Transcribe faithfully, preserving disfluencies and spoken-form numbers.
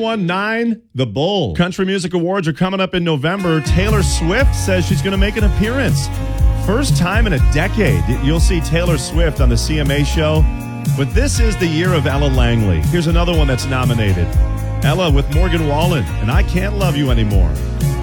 one nine, The Bull. Country Music Awards are coming up in November. Taylor Swift says she's going to make an appearance. First time in a decade you'll see Taylor Swift on the C M A show. But this is the year of Ella Langley. Here's another one that's nominated. Ella with Morgan Wallen, and I Can't Love You Anymore.